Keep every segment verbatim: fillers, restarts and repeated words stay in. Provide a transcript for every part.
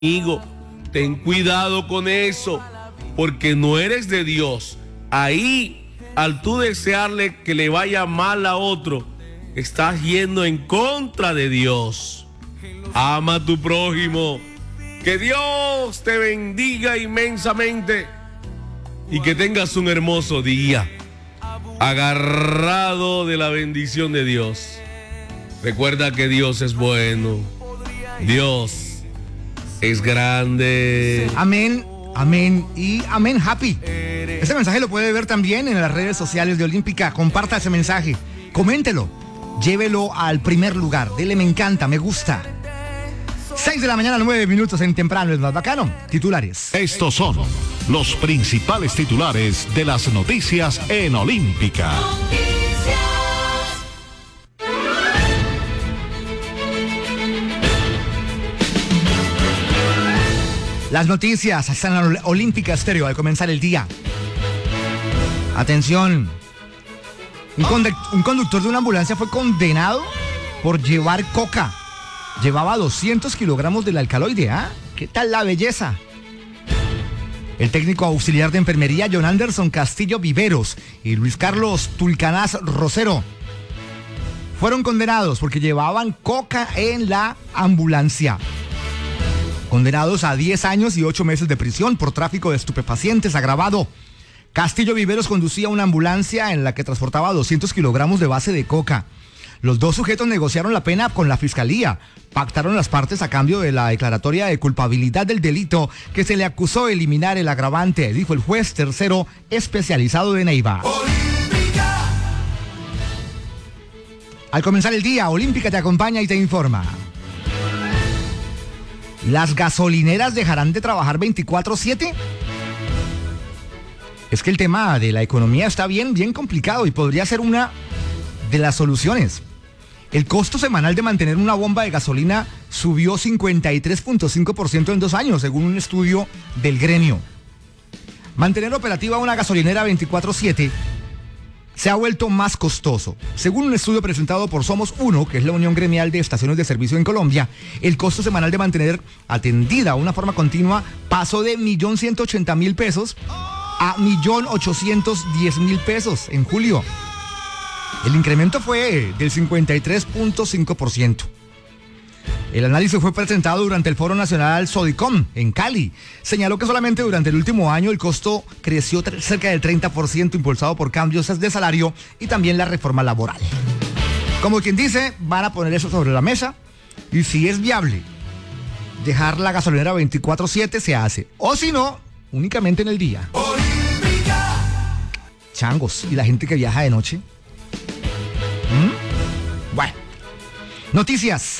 amigo, ten cuidado con eso, porque no eres de Dios. Ahí, al tú desearle que le vaya mal a otro, estás yendo en contra de Dios. Ama a tu prójimo. Que Dios te bendiga inmensamente y que tengas un hermoso día, agarrado de la bendición de Dios. Recuerda que Dios es bueno. Dios es grande. Amén, amén y amén, happy. Ese mensaje lo puede ver también en las redes sociales de Olímpica. Comparta ese mensaje, coméntelo, llévelo al primer lugar. Dele me encanta, me gusta. seis de la mañana, nueve minutos en Temprano es más bacano. Titulares. Estos son los principales titulares de las noticias en Olímpica. Las noticias están en Olímpica Estéreo al comenzar el día. Atención. Un, conduct- un conductor de una ambulancia fue condenado por llevar coca. Llevaba doscientos kilogramos del alcaloide, ¿ah? ¿Qué tal la belleza? El técnico auxiliar de enfermería John Anderson Castillo Viveros y Luis Carlos Tulcanás Rosero fueron condenados porque llevaban coca en la ambulancia. Condenados a diez años y ocho meses de prisión por tráfico de estupefacientes agravado. Castillo Viveros conducía una ambulancia en la que transportaba doscientos kilogramos de base de coca. Los dos sujetos negociaron la pena con la fiscalía. Pactaron las partes a cambio de la declaratoria de culpabilidad del delito que se le acusó de eliminar el agravante, dijo el juez tercero especializado de Neiva. Olímpica. Al comenzar el día, Olímpica te acompaña y te informa. ¿Las gasolineras dejarán de trabajar veinticuatro siete? Es que el tema de la economía está bien, bien complicado y podría ser una de las soluciones. El costo semanal de mantener una bomba de gasolina subió cincuenta y tres punto cinco por ciento en dos años, según un estudio del gremio. Mantener operativa una gasolinera veinticuatro siete se ha vuelto más costoso. Según un estudio presentado por Somos Uno, que es la Unión Gremial de Estaciones de Servicio en Colombia, el costo semanal de mantener atendida una forma continua pasó de un millón ciento ochenta mil pesos a un millón ochocientos diez mil pesos en julio. El incremento fue del cincuenta y tres punto cinco por ciento. El análisis fue presentado durante el Foro Nacional Sodicom en Cali. Señaló que solamente durante el último año el costo creció tre- cerca del treinta por ciento, impulsado por cambios de salario y también la reforma laboral. Como quien dice, van a poner eso sobre la mesa y si es viable dejar la gasolinera veinticuatro siete se hace. O si no, únicamente en el día. Olímpica. Changos, ¿y la gente que viaja de noche? ¿Mm? Bueno, noticias.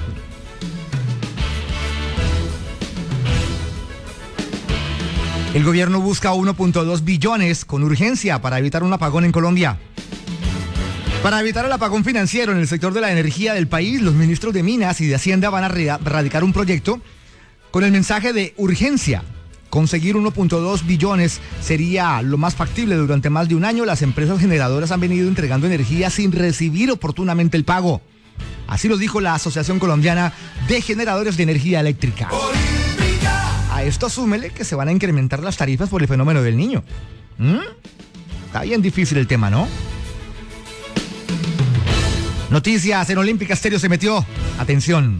El gobierno busca uno punto dos billones con urgencia para evitar un apagón en Colombia. Para evitar el apagón financiero en el sector de la energía del país, los ministros de Minas y de Hacienda van a radicar un proyecto con el mensaje de urgencia. Conseguir uno punto dos billones sería lo más factible. Durante más de un año, las empresas generadoras han venido entregando energía sin recibir oportunamente el pago. Así lo dijo la Asociación Colombiana de Generadores de Energía Eléctrica. A esto súmele que se van a incrementar las tarifas por el fenómeno del Niño. ¿Mm? Está bien difícil el tema, ¿no? Noticias en Olímpica Estéreo se metió. Atención.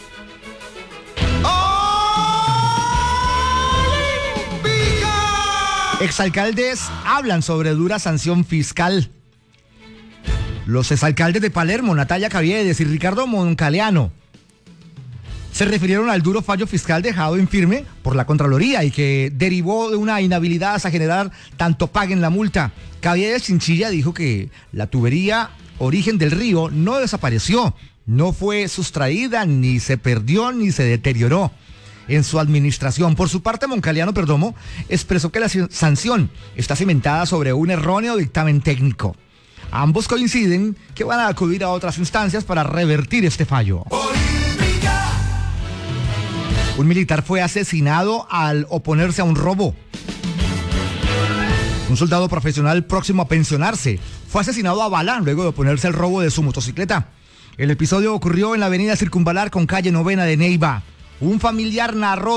Exalcaldes hablan sobre dura sanción fiscal. Los exalcaldes de Palermo, Natalia Caviedes y Ricardo Moncaleano, se refirieron al duro fallo fiscal dejado en firme por la Contraloría y que derivó de una inhabilidad a generar tanto paguen la multa. Caviedes Chinchilla dijo que la tubería Origen del Río no desapareció, no fue sustraída, ni se perdió, ni se deterioró en su administración. Por su parte, Moncaleano Perdomo expresó que la sanción está cimentada sobre un erróneo dictamen técnico. Ambos coinciden que van a acudir a otras instancias para revertir este fallo. Olímpica. Un militar fue asesinado al oponerse a un robo. Un soldado profesional próximo a pensionarse fue asesinado a bala luego de oponerse al robo de su motocicleta. El episodio ocurrió en la avenida Circunvalar con calle Novena de Neiva. Un familiar narró